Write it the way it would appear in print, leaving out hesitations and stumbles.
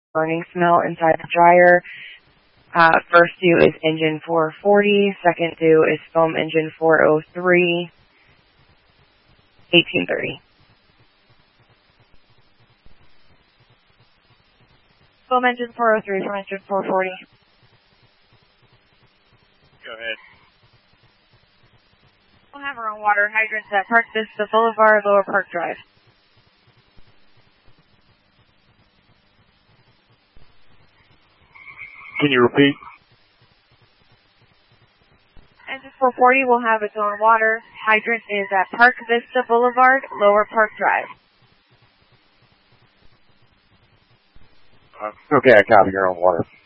burning smell inside the dryer. First due is engine 440. Second due is foam engine 403. 1830. Foam engine 403 from engine 440. Go ahead. We'll have our own water hydrants at Park Vista Boulevard, Lower Park Drive. Can you repeat? Engine 440 will have its own water hydrant is at Park Vista Boulevard, Lower Park Drive. Okay, I copy your own water.